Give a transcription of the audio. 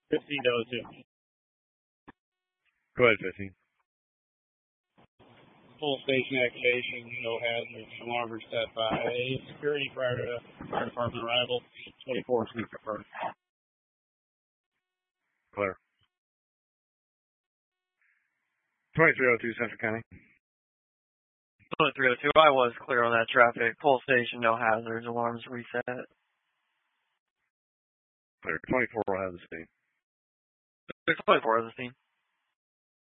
1502. Go ahead, 15. Full station activation, no hazards, alarm are set by security prior to fire department arrival. 24 is confirmed. Clear. 2302 Central County. 2302, I was clear on that traffic. Full station, no hazards, alarms reset. Clear. 24 will have the scene. 24 has the scene.